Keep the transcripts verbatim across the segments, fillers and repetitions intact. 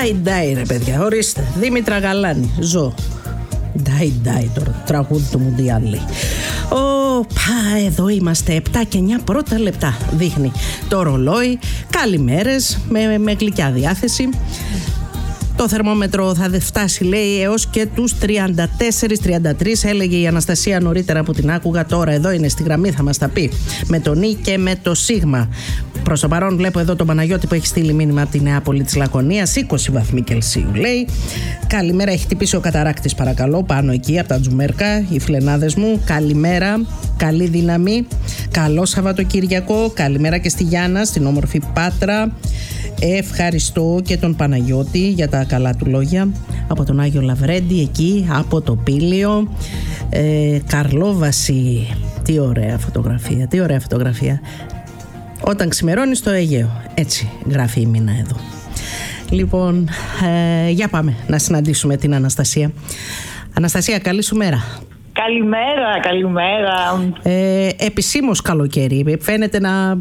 Ντάι ντάι ρε παιδιά, ορίστε. Δήμητρα Γαλάνη, ζω. Ντάι ντάι τώρα, τραγούδι του Μουντιάλη. Οπα, εδώ είμαστε, επτά και εννιά πρώτα λεπτά δείχνει το ρολόι. Καλημέρες, με, με γλυκιά διάθεση. Το θερμόμετρο θα φτάσει, λέει, έως και τους τριάντα τέσσερα τριάντα τρία, έλεγε η Αναστασία νωρίτερα που την άκουγα. Τώρα εδώ είναι στη γραμμή, θα μας τα πει με το Νι και με το Σίγμα. Προς το παρόν βλέπω εδώ τον Παναγιώτη που έχει στείλει μήνυμα από τη Νεάπολη της Λακωνίας, είκοσι βαθμοί Κελσίου λέει. Καλημέρα, έχει χτυπήσει ο καταράκτης παρακαλώ, πάνω εκεί από τα Τζουμέρκα, οι φιλενάδες μου. Καλημέρα, καλή δύναμη, καλό Σαββατοκύριακο. Καλημέρα και στη Γιάννα, στην όμορφη Πάτρα. Ευχαριστώ και τον Παναγιώτη για τα καλά του λόγια. Από τον Άγιο Λαβρέντη εκεί, από το Πήλιο. ε, Καρλόβαση. Τι ωραία φωτογραφία, τι ωραία φωτογραφία. Όταν ξημερώνει στο Αιγαίο. Έτσι γράφει η Μίνα εδώ. Λοιπόν, ε, για πάμε να συναντήσουμε την Αναστασία. Αναστασία, καλή σου μέρα. Καλημέρα, καλημέρα. ε, Επισήμως καλοκαίρι. Φαίνεται να...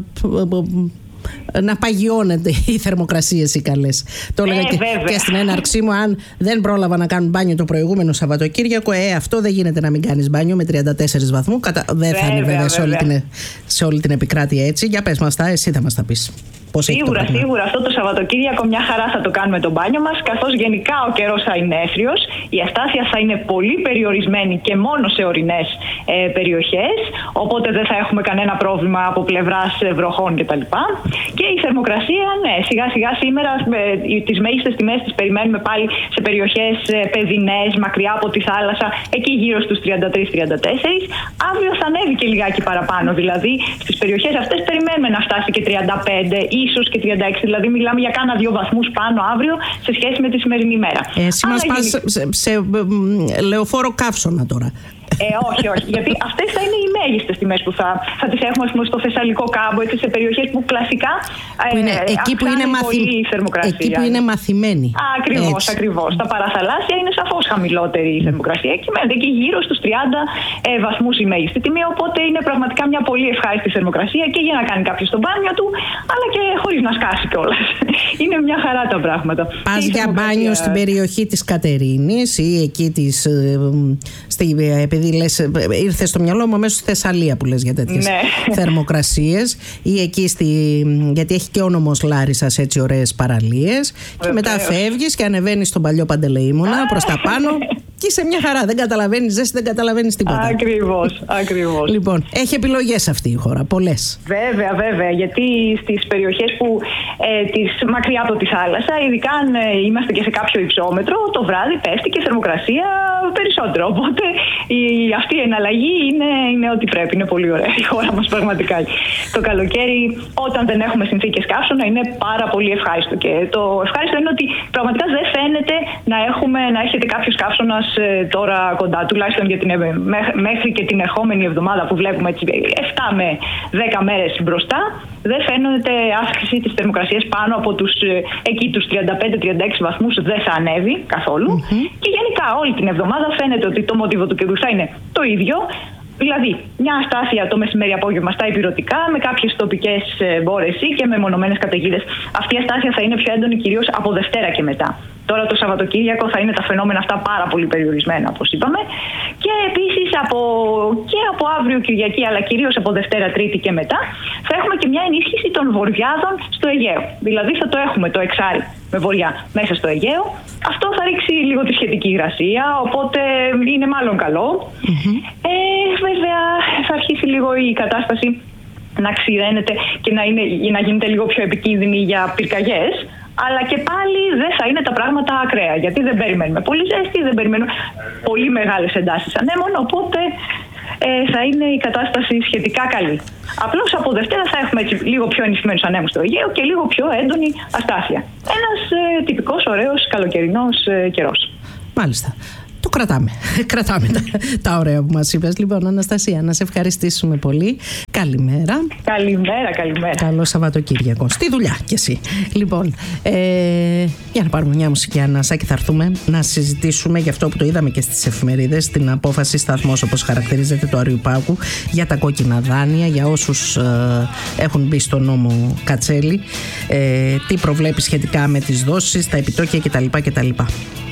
να παγιώνεται οι θερμοκρασίες οι καλές. Το έλεγα ε, και, και στην έναρξή μου, αν δεν πρόλαβα να κάνουν μπάνιο το προηγούμενο Σαββατοκύριακο, ε, αυτό δεν γίνεται να μην κάνεις μπάνιο με τριάντα τέσσερις βαθμούς. Κατα... Δεν θα είναι βέβαια σε όλη, την, σε όλη την επικράτεια έτσι. Για πες μας τα, εσύ θα μας τα πεις. Πώς σίγουρα, σίγουρα. Αυτό το Σαββατοκύριακο μια χαρά θα το κάνουμε το μπάνιο μας, καθώς γενικά ο καιρός θα είναι έθριος, η αστάθεια θα είναι πολύ περιορισμένη και μόνο σε ορεινές ε, περιοχές, οπότε δεν θα έχουμε κανένα πρόβλημα από πλευράς βροχών κτλ. Και η θερμοκρασία, ναι, σιγά σιγά σήμερα ε, τις μέγιστες τιμές τις περιμένουμε πάλι σε περιοχές ε, παιδινές, μακριά από τη θάλασσα, εκεί γύρω στους τριάντα τρία τριάντα τέσσερα. Αύριο θα ανέβει και λιγάκι παραπάνω, δηλαδή στις περιοχές αυτές περιμένουμε να φτάσει και τριάντα πέντε, ίσως και τριάντα έξι, δηλαδή μιλάμε για κάνα δύο βαθμούς πάνω αύριο σε σχέση με τη σημερινή μέρα. Ε, εσύ μας πας σε, σε, σε λεωφόρο καύσωνα τώρα. Ε, όχι, όχι. Γιατί αυτές θα είναι οι μέγιστες τιμές που θα, θα τις έχουμε πούμε, στο Θεσσαλικό κάμπο, έτσι, σε περιοχές που κλασικά που είναι, ε, εκεί που είναι μαθη... πολύ η θερμοκρασία. Εκεί που είναι μαθημένοι. Ακριβώς, ακριβώς. Τα παραθαλάσσια είναι σαφώς χαμηλότερη η θερμοκρασία. Εκεί μένετε εκεί γύρω στους τριάντα ε, βαθμούς η μέγιστη τιμή. Οπότε είναι πραγματικά μια πολύ ευχάριστη θερμοκρασία και για να κάνει κάποιος το μπάνιο του, αλλά και χωρίς να σκάσει κιόλας. Είναι μια χαρά τα πράγματα. Πας για μπάνιο στην περιοχή της Κατερίνης ή εκεί της. Στη, επειδή λες, ήρθε στο μυαλό μου αμέσως στη Θεσσαλία που λες για τέτοιες ναι. θερμοκρασίες, ή εκεί στη, γιατί έχει και ο νόμος Λάρισσας έτσι ωραίες παραλίες. Και μετά φεύγεις και ανεβαίνεις στον παλιό Παντελεήμονα προς τα πάνω και είσαι μια χαρά. Δεν καταλαβαίνεις ζέστη, δεν καταλαβαίνεις τίποτα. Ακριβώς, ακριβώς. Λοιπόν, έχει επιλογές αυτή η χώρα, πολλές. Βέβαια, βέβαια. Γιατί στις περιοχές που ε, τις, μακριά από τη θάλασσα, ειδικά αν ε, είμαστε και σε κάποιο υψόμετρο, το βράδυ πέφτει και θερμοκρασία περισσότερο. Οπότε η, αυτή η εναλλαγή είναι, είναι ό,τι πρέπει. Είναι πολύ ωραία η χώρα μας πραγματικά. Το καλοκαίρι, όταν δεν έχουμε συνθήκες καύσωνα, είναι πάρα πολύ ευχάριστο. Και το ευχάριστο είναι ότι πραγματικά δεν φαίνεται να, έχουμε, να έχετε κάποιος καύσωνας τώρα κοντά, τουλάχιστον για την, μέχρι και την ερχόμενη εβδομάδα που βλέπουμε έτσι, επτά με δέκα μέρες μπροστά, δεν φαίνεται αύξηση της θερμοκρασίας πάνω από τους, εκεί, τους τριάντα πέντε τριάντα έξι βαθμούς, δεν θα ανέβει καθόλου. Mm-hmm. Και γενικά όλη την εβδομάδα φαίνεται ότι το μοτίβο του καιρού θα είναι το ίδιο. Δηλαδή, μια αστάθεια το μεσημέρι απόγευμα στα ηπειρωτικά, με κάποιες τοπικές μπόρες και με μονομένες καταιγίδες. Αυτή η αστάθεια θα είναι πιο έντονη κυρίως από Δευτέρα και μετά. Τώρα το Σαββατοκύριακο θα είναι τα φαινόμενα αυτά πάρα πολύ περιορισμένα, όπως είπαμε. Και επίσης από, και από αύριο Κυριακή, αλλά κυρίως από Δευτέρα, Τρίτη και μετά, θα έχουμε και μια ενίσχυση των βορειάδων στο Αιγαίο. Δηλαδή θα το έχουμε το εξάρι με βορειά μέσα στο Αιγαίο. Αυτό θα ρίξει λίγο τη σχετική υγρασία, οπότε είναι μάλλον καλό. Mm-hmm. Ε, βέβαια θα αρχίσει λίγο η κατάσταση να ξηραίνεται και να, είναι, να γίνεται λίγο πιο επικίνδυνη για πυρκαγιές. Αλλά και πάλι δεν θα είναι τα πράγματα ακραία, γιατί δεν περιμένουμε πολύ ζέστη, δεν περιμένουμε πολύ μεγάλες εντάσεις ανέμων, οπότε ε, θα είναι η κατάσταση σχετικά καλή. Απλώς από Δευτέρα θα έχουμε έτσι, λίγο πιο ενισχυμένους ανέμους στο Αιγαίο και λίγο πιο έντονη αστάθεια. Ένας ε, τυπικός, ωραίος, καλοκαιρινός ε, καιρός. Μάλιστα. Το κρατάμε. Κρατάμε τα, τα ωραία που μας είπες. Λοιπόν, Αναστασία, να σε ευχαριστήσουμε πολύ. Καλημέρα. Καλημέρα, καλημέρα. Καλό Σαββατοκύριακο. Στη δουλειά κι εσύ. Λοιπόν, ε, για να πάρουμε μια μουσική ανάσα και θα έρθουμε να συζητήσουμε για αυτό που το είδαμε και στις εφημερίδες, την απόφαση σταθμός, όπως χαρακτηρίζεται, του Αριουπάγου για τα κόκκινα δάνεια, για όσους ε, έχουν μπει στο νόμο Κατσέλη, ε, τι προβλέπει σχετικά με τις δόσεις, τα επιτόκια κτλ. κτλ.